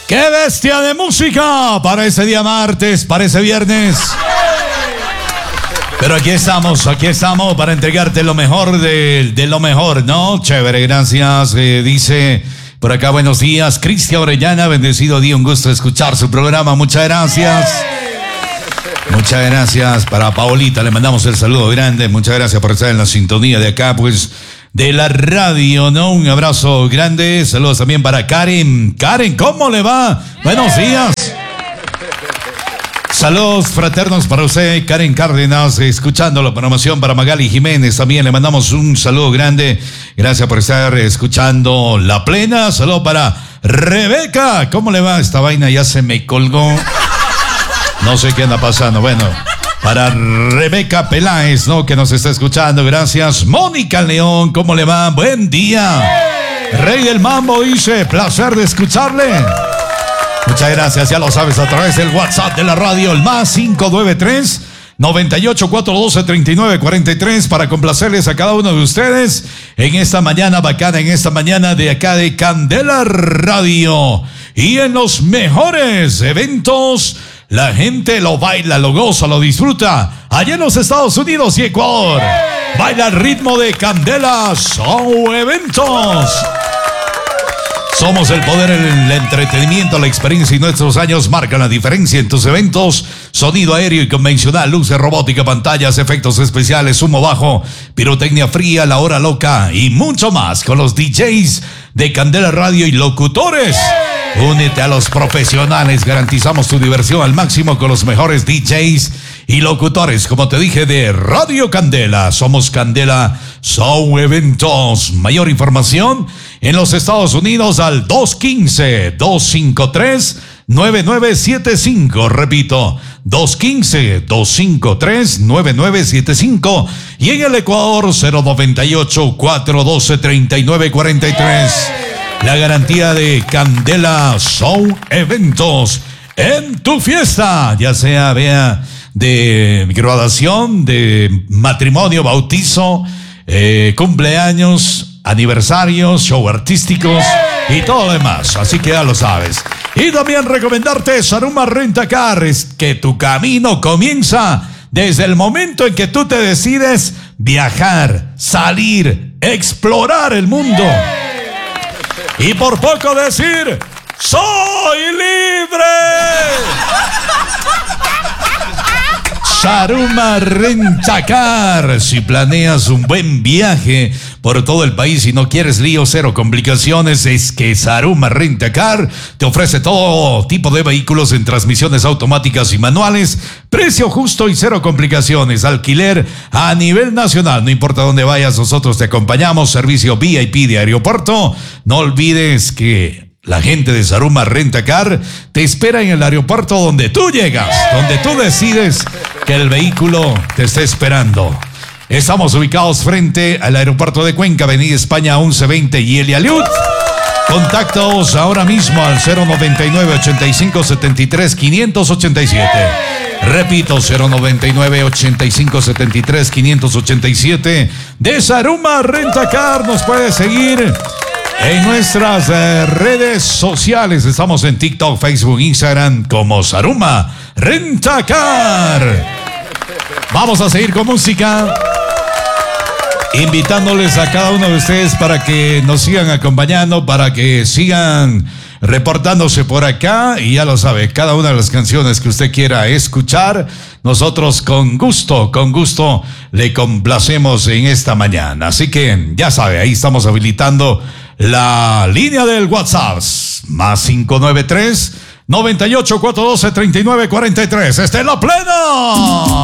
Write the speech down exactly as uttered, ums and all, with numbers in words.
¡Qué bestia de música! Para ese día martes, para ese viernes. Pero aquí estamos, aquí estamos para entregarte lo mejor de, de lo mejor, ¿no? Chévere, gracias. Eh, dice por acá, buenos días, Cristian Orellana, bendecido día, un gusto escuchar su programa, muchas gracias. Muchas gracias para Paolita, le mandamos el saludo grande, muchas gracias por estar en la sintonía de acá, pues, de la radio, ¿no? Un abrazo grande, saludos también para Karen. Karen, ¿cómo le va? Buenos días. Saludos fraternos para usted, Karen Cárdenas, escuchando la programación para Magali Jiménez. También le mandamos un saludo grande. Gracias por estar escuchando La Plena. Saludo para Rebeca. ¿Cómo le va? Esta vaina ya se me colgó. No sé qué anda pasando. Bueno, para Rebeca Peláez, ¿no? Que nos está escuchando. Gracias. Mónica León, ¿cómo le va? Buen día. Rey del Mambo dice, placer de escucharle. Muchas gracias, ya lo sabes, a través del WhatsApp de la radio, el más cinco nueve tres, noventa y ocho, cuatrocientos doce, treinta y nueve cuarenta y tres, para complacerles a cada uno de ustedes en esta mañana bacana, en esta mañana de acá de Candela Radio. Y en los mejores eventos, la gente lo baila, lo goza, lo disfruta. Allá en los Estados Unidos y Ecuador, baila al ritmo de Candela Show Eventos. Somos el poder, el entretenimiento, la experiencia y nuestros años marcan la diferencia en tus eventos. Sonido aéreo y convencional, luces, robótica, pantallas, efectos especiales, humo bajo, pirotecnia fría, la hora loca y mucho más con los D Js de Candela Radio y locutores. Únete a los profesionales, garantizamos tu diversión al máximo con los mejores D Js y locutores, como te dije, de Radio Candela. Somos Candela Show Eventos. Mayor información en los Estados Unidos al dos uno cinco, dos cinco tres, nueve nueve siete cinco. Repito, dos uno cinco, dos cinco tres, nueve nueve siete cinco. Y en el Ecuador, cero noventa y ocho, cuatrocientos doce, treinta y nueve cuarenta y tres. La garantía de Candela Show Eventos en tu fiesta, ya sea vea de graduación, de matrimonio, bautizo, eh, cumpleaños, aniversarios, show artísticos y todo lo demás. Así que ya lo sabes. Y también recomendarte Saruma Rentacar, es que tu camino comienza desde el momento en que tú te decides viajar, salir, explorar el mundo. Y por poco decir, ¡soy libre! Saruma Rentacar. Si planeas un buen viaje por todo el país y no quieres lío, cero complicaciones, es que Saruma Rentacar te ofrece todo tipo de vehículos en transmisiones automáticas y manuales, precio justo y cero complicaciones, alquiler a nivel nacional. No importa dónde vayas, nosotros te acompañamos, servicio V I P de aeropuerto. No olvides que la gente de Saruma Rentacar te espera en el aeropuerto donde tú llegas, donde tú decides que el vehículo te esté esperando. Estamos ubicados frente al aeropuerto de Cuenca, Avenida España once veinte y Elia Liut. Contactos ahora mismo al cero noventa y nueve, ochenta y cinco, setenta y tres, quinientos ochenta y siete. Repito, cero noventa y nueve, ochenta y cinco, setenta y tres, quinientos ochenta y siete. De Saruma Rentacar nos puedes seguir en nuestras eh, redes sociales. Estamos en TikTok, Facebook, Instagram como Saruma Rentacar. Vamos a seguir con música, invitándoles a cada uno de ustedes para que nos sigan acompañando, para que sigan reportándose por acá. Y ya lo sabe, cada una de las canciones que usted quiera escuchar, nosotros con gusto, con gusto le complacemos en esta mañana. Así que ya sabe, ahí estamos habilitando la línea del WhatsApp, más cinco nueve tres, noventa y ocho, cuatrocientos doce, treinta y nueve cuarenta y tres. ¡Esta es La Plena!